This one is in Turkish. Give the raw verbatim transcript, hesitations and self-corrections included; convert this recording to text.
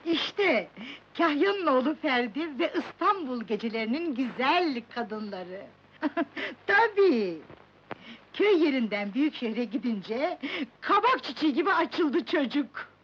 İşte, Kahya'nın oğlu Ferdi ve İstanbul gecelerinin güzel kadınları! Tabii! Köy yerinden büyük şehre gidince, kabak çiçeği gibi açıldı çocuk!